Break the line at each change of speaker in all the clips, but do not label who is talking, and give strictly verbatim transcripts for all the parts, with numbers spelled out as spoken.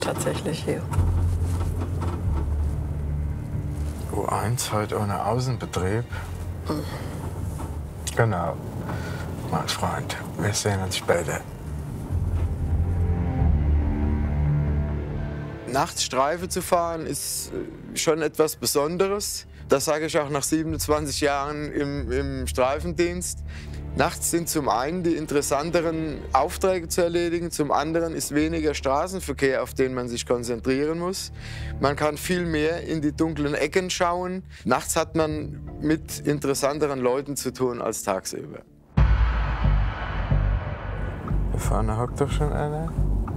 tatsächlich hier.
U eins heute ohne Außenbetrieb.
Mhm.
Genau, mein Freund. Wir sehen uns später. Nachts Streife zu fahren ist schon etwas Besonderes. Das sage ich auch nach siebenundzwanzig Jahren im, im Streifendienst. Nachts sind zum einen die interessanteren Aufträge zu erledigen, zum anderen ist weniger Straßenverkehr, auf den man sich konzentrieren muss. Man kann viel mehr in die dunklen Ecken schauen. Nachts hat man mit interessanteren Leuten zu tun als tagsüber. Hier vorne hockt doch schon einer.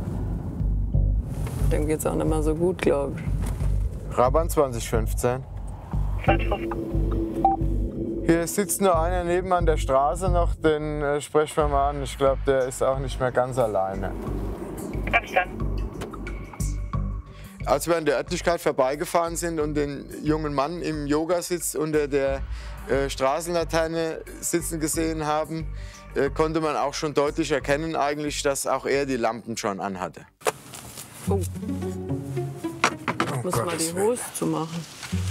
Dem geht's auch nicht mehr so gut, glaube ich.
Raban zwanzig fünfzehn. Hier sitzt nur einer neben an der Straße noch, den äh, sprechen wir mal an. Ich glaube, der ist auch nicht mehr ganz alleine. Als wir an der Örtlichkeit vorbeigefahren sind und den jungen Mann im Yogasitz unter der äh, Straßenlaterne sitzen gesehen haben, äh, konnte man auch schon deutlich erkennen, eigentlich, dass auch er die Lampen schon anhatte.
Oh.
Oh
Muss mal die Hose zumachen.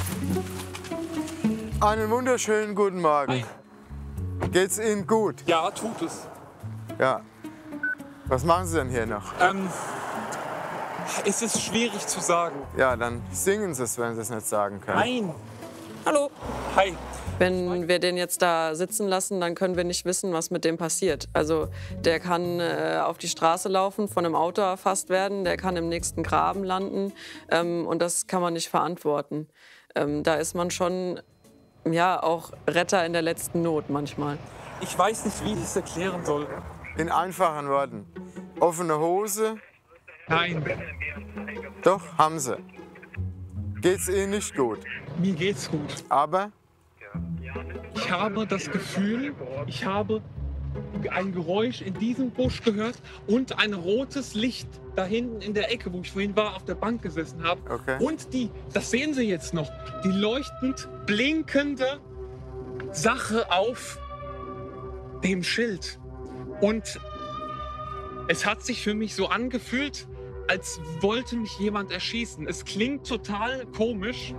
Einen wunderschönen guten Morgen.
Hi.
Geht's Ihnen gut?
Ja, tut es.
Ja. Was machen Sie denn hier noch?
Ähm, es ist schwierig zu sagen.
Ja, dann singen Sie es, wenn Sie es nicht sagen können.
Nein.
Hallo.
Hi.
Wenn wir den jetzt da sitzen lassen, dann können wir nicht wissen, was mit dem passiert. Also der kann äh, auf die Straße laufen, von einem Auto erfasst werden, der kann im nächsten Graben landen ähm, und das kann man nicht verantworten. Ähm, da ist man schon, ja, auch Retter in der letzten Not manchmal.
Ich weiß nicht, wie ich es erklären soll.
In einfachen Worten. Offene Hose?
Nein,
Doch, haben Sie. Geht's Ihnen nicht gut?
mir geht's gut.
Aber?
Ich habe das Gefühl, ich habe ein Geräusch in diesem Busch gehört und ein rotes Licht da hinten in der Ecke, wo ich vorhin war, auf der Bank gesessen habe.
Okay.
Und die, das sehen Sie jetzt noch, die leuchtend blinkende Sache auf dem Schild. Und es hat sich für mich so angefühlt, als wollte mich jemand erschießen. Es klingt total komisch.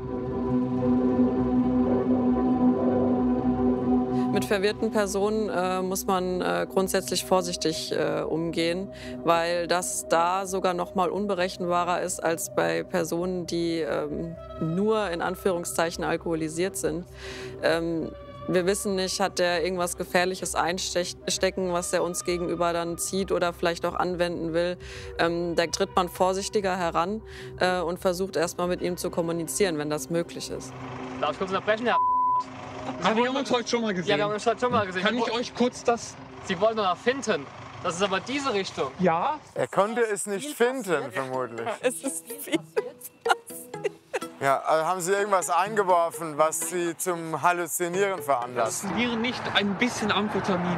Mit verwirrten Personen äh, muss man äh, grundsätzlich vorsichtig äh, umgehen, weil das da sogar noch mal unberechenbarer ist als bei Personen, die ähm, nur in Anführungszeichen alkoholisiert sind. Ähm, wir wissen nicht, hat der irgendwas Gefährliches einstecken, was er uns gegenüber dann zieht oder vielleicht auch anwenden will. Ähm, da tritt man vorsichtiger heran äh, und versucht erst mal mit ihm zu kommunizieren, wenn das möglich ist.
Darf ich kurz unterbrechen, Herr?
Aber wir haben uns heute schon mal gesehen.
Ja, wir haben uns heute schon mal gesehen.
Kann ich euch kurz das...
Sie wollen noch nach Finten. Das ist aber diese Richtung.
Ja?
Er konnte es nicht finden, vermutlich.
Es ist viel.
Ja, also haben Sie irgendwas eingeworfen, was Sie zum Halluzinieren veranlasst?
Wäre nicht ein bisschen Amphetamin.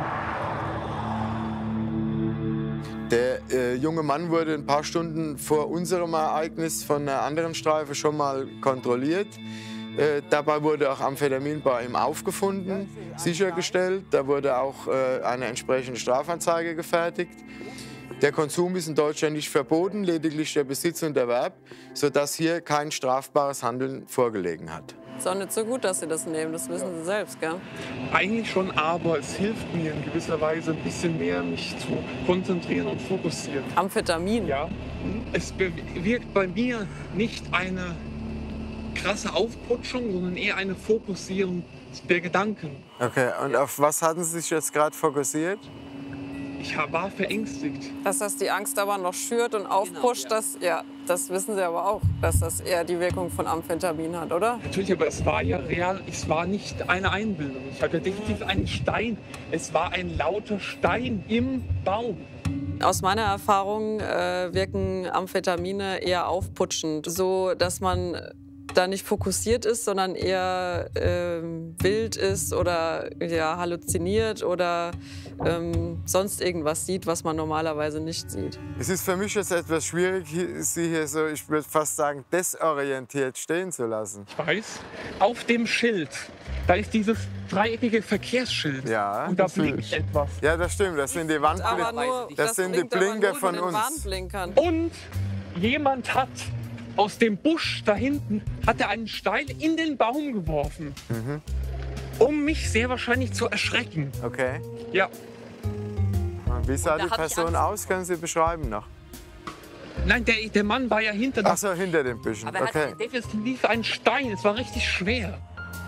Der äh, junge Mann wurde ein paar Stunden vor unserem Ereignis von einer anderen Streife schon mal kontrolliert. Äh, dabei wurde auch Amphetamin bei ihm aufgefunden, sichergestellt. Da wurde auch äh, eine entsprechende Strafanzeige gefertigt. Der Konsum ist in Deutschland nicht verboten, lediglich der Besitz und Erwerb, sodass hier kein strafbares Handeln vorgelegen hat.
Ist auch nicht so gut, dass Sie das nehmen, das wissen Sie selbst, gell?
Eigentlich schon, aber es hilft mir in gewisser Weise ein bisschen mehr, mich zu konzentrieren und fokussieren.
Amphetamin?
Ja. Es bewirkt bei mir nicht eine krasse Aufputschung, sondern eher eine Fokussierung der Gedanken.
Okay, und auf was hatten Sie sich jetzt gerade fokussiert?
Ich war verängstigt.
Dass das die Angst aber noch schürt und aufpusht, genau, ja. Das, ja, das wissen Sie aber auch, dass das eher die Wirkung von Amphetamin hat, oder?
Natürlich, aber es war ja real, es war nicht eine Einbildung. Ich hatte definitiv einen Stein. Es war ein lauter Stein im Baum.
Aus meiner Erfahrung äh, wirken Amphetamine eher aufputschend, so dass man da nicht fokussiert ist, sondern eher ähm, wild ist oder ja, halluziniert oder ähm, sonst irgendwas sieht, was man normalerweise nicht sieht.
Es ist für mich jetzt etwas schwierig, Sie hier so, ich würde fast sagen, desorientiert stehen zu lassen.
Ich weiß, auf dem Schild, da ist dieses dreieckige Verkehrsschild.
Ja,
und da blinkt etwas.
Ja, das stimmt, das sind die Wandblinker,
nur,
das, das sind die Blinker von uns.
Warnblinkern.
Und jemand hat aus dem Busch da hinten, hat er einen Stein in den Baum geworfen,
Mhm.
um mich sehr wahrscheinlich zu erschrecken.
Okay.
Ja,
Wie sah
da
die
hab ich
Person
Angst.
aus? Können Sie beschreiben noch?
nein, der, der Mann war ja hinter
Ach so, hinter den Büschen.
Aber er hat-
Okay.
Es lief ein Stein, es war richtig schwer.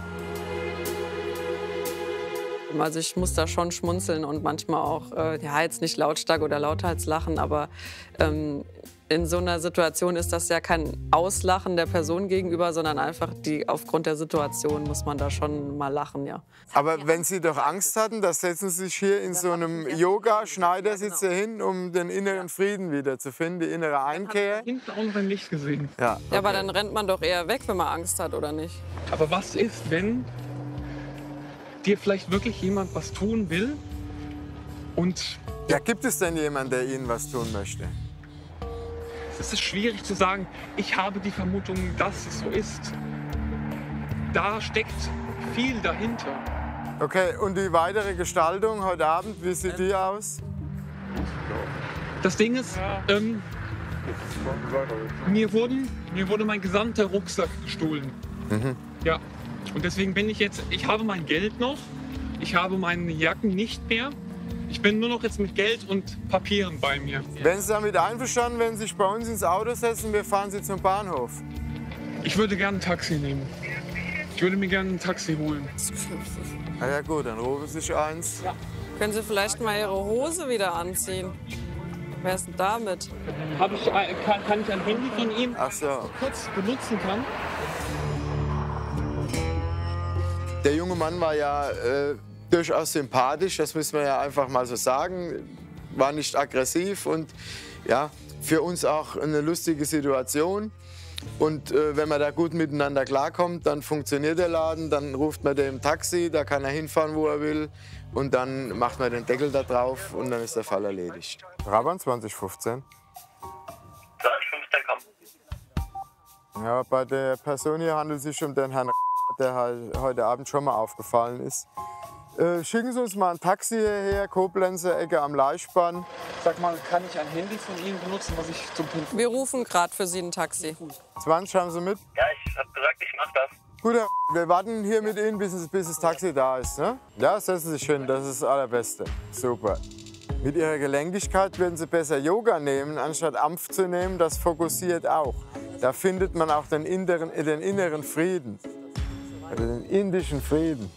Also ich muss da schon schmunzeln und manchmal auch, äh, ja jetzt nicht lautstark oder lauthals lachen, aber ähm, in so einer Situation ist das ja kein Auslachen der Person gegenüber, sondern einfach die, aufgrund der Situation muss man da schon mal lachen, ja.
Aber wenn Sie doch Angst hatten, da setzen Sie sich hier in so einem Yoga-Schneidersitz hin, um den inneren Frieden wieder zu finden, die innere Einkehr.
Hinten auch noch ein Licht gesehen.
Ja,
Ja, aber dann rennt man doch eher weg, wenn man Angst hat, oder nicht?
Aber was ist, wenn dir vielleicht wirklich jemand was tun will und
ja, gibt es denn jemanden, der Ihnen was tun möchte?
es ist schwierig zu sagen, ich habe die Vermutung, dass es so ist. Da steckt viel dahinter.
Okay, und die weitere Gestaltung heute Abend, wie sieht die aus?
Das Ding ist, ähm, mir, wurden, mir wurde mein gesamter Rucksack gestohlen. Ja, und deswegen bin ich jetzt, ich habe mein Geld noch, ich habe meine Jacken nicht mehr. Ich bin nur noch jetzt mit Geld und Papieren bei mir.
Wenn Sie damit einverstanden, wenn Sie sich bei uns ins Auto setzen, wir fahren Sie zum Bahnhof.
Ich würde gerne ein Taxi nehmen. Ich würde mir gerne ein Taxi holen.
Na ja gut, dann rufen Sie sich eins.
Können Sie vielleicht mal Ihre Hose wieder anziehen? Wer ist denn damit?
Habe ich, äh, kann, kann ich ein Handy von ihm
Ach so.
kurz benutzen kann?
Der junge Mann war ja äh, durchaus sympathisch, das müssen wir ja einfach mal so sagen. War nicht aggressiv und ja, für uns auch eine lustige Situation. Und äh, wenn man da gut miteinander klarkommt, dann funktioniert der Laden, dann ruft man dem Taxi, da kann er hinfahren, wo er will. Und dann macht man den Deckel da drauf und dann ist der Fall erledigt. Brabant zwanzig fünfzehn.
zwanzig fünfzehn kommt.
Ja, bei der Person hier handelt es sich um den Herrn, der halt heute Abend schon mal aufgefallen ist. Äh, schicken Sie uns mal ein Taxi hierher, Koblenzer Ecke am Leichbahn.
Sag mal, kann ich ein Handy von Ihnen benutzen, was ich zum Telefon...
Wir rufen gerade für Sie ein Taxi.
zwanzig haben Sie mit?
Ja, ich hab gesagt, ich mach das.
Gut, Herr, wir warten hier mit Ihnen, bis, es, bis das Taxi da ist. Ne? Ja, setzen Sie sich hin, das ist das Allerbeste. Super. Mit Ihrer Gelenkigkeit würden Sie besser Yoga nehmen, anstatt Ampf zu nehmen. Das fokussiert auch. Da findet man auch den inneren, den inneren Frieden. Also den indischen Frieden.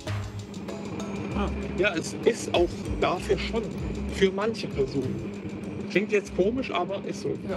Ja, es ist auch dafür schon. Für manche Personen. Klingt jetzt komisch, aber ist so. Ja.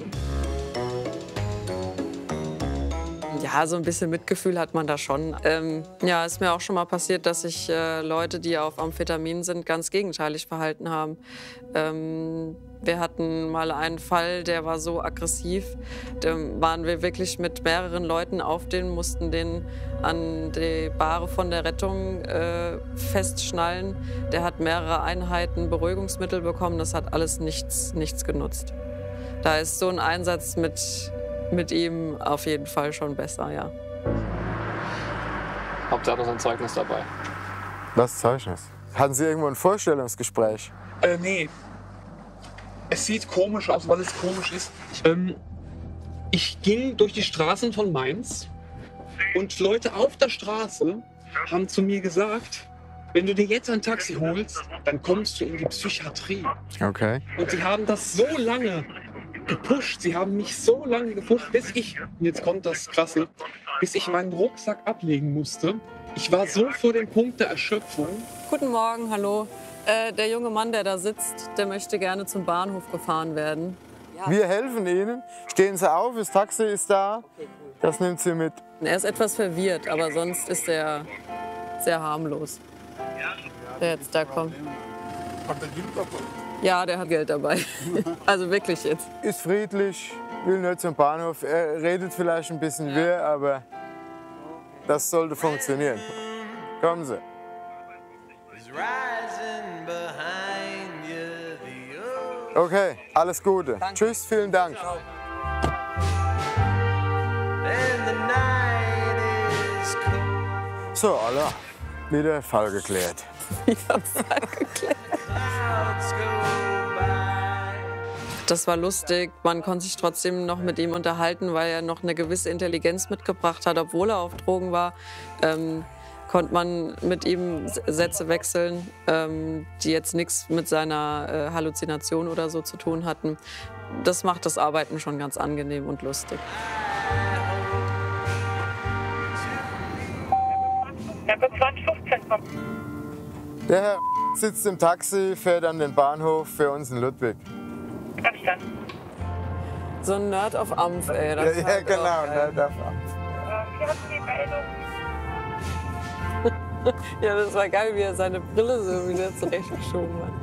Ja, so ein bisschen Mitgefühl hat man da schon. Ähm, ja, ist mir auch schon mal passiert, dass sich äh, Leute, die auf Amphetamin sind, ganz gegenteilig verhalten haben. Ähm, wir hatten mal einen Fall, der war so aggressiv. Da waren wir wirklich mit mehreren Leuten auf den, mussten den an die Bahre von der Rettung äh, festschnallen. Der hat mehrere Einheiten Beruhigungsmittel bekommen. Das hat alles nichts, nichts genutzt. Da ist so ein Einsatz mit mit ihm auf jeden Fall schon besser, ja.
Hauptsache noch ein Zeugnis dabei.
Was Zeugnis? Hatten Sie irgendwo ein Vorstellungsgespräch?
Äh, nee. Es sieht komisch aus, weil es komisch ist. Ähm, ich ging durch die Straßen von Mainz und Leute auf der Straße haben zu mir gesagt, wenn du dir jetzt ein Taxi holst, dann kommst du in die Psychiatrie.
Okay.
Und sie haben das so lange gepusht, sie haben mich so lange gepusht, bis ich, und jetzt kommt das Krasse, bis ich meinen Rucksack ablegen musste. Ich war so vor dem Punkt der Erschöpfung.
Guten Morgen, hallo. Äh, der junge Mann, der da sitzt, der möchte gerne zum Bahnhof gefahren werden.
Wir helfen Ihnen. Stehen Sie auf, das Taxi ist da. Das nimmt Sie mit.
Er ist etwas verwirrt, aber sonst ist er sehr harmlos. Der jetzt da kommt. Ja, der hat Geld dabei. Also wirklich jetzt.
Ist friedlich, will nur zum Bahnhof. Er redet vielleicht ein bisschen wirr, aber das sollte funktionieren. Kommen Sie. Okay, alles Gute. Tschüss, vielen Dank. So, Allah, wieder Fall geklärt.
Ich hab's halt geklärt. Das war lustig. Man konnte sich trotzdem noch mit ihm unterhalten, weil er noch eine gewisse Intelligenz mitgebracht hat, obwohl er auf Drogen war. Ähm, konnte man mit ihm Sätze wechseln, ähm, die jetzt nichts mit seiner äh, Halluzination oder so zu tun hatten. Das macht das Arbeiten schon ganz angenehm und lustig.
zwanzig fünfzehn kommt.
Der Herr sitzt im Taxi, fährt an den Bahnhof für uns in Ludwig.
Abstand.
So ein Nerd auf Ampf, ey.
Ja,
Das
ja,
halt
genau.
auch,
Ne, da-
Wir hatten die Meldung.
ja, das war geil, wie er seine Brille so wieder zurechtgeschoben hat.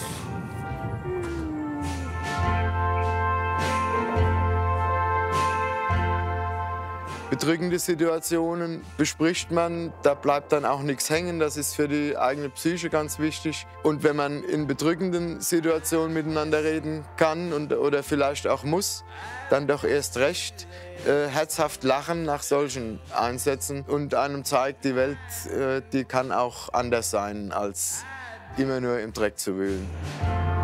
Bedrückende Situationen bespricht man, da bleibt dann auch nichts hängen, das ist für die eigene Psyche ganz wichtig. Und wenn man in bedrückenden Situationen miteinander reden kann und, oder vielleicht auch muss, dann doch erst recht äh, herzhaft lachen nach solchen Einsätzen und einem zeigt, die Welt, äh, die kann auch anders sein, als immer nur im Dreck zu wühlen.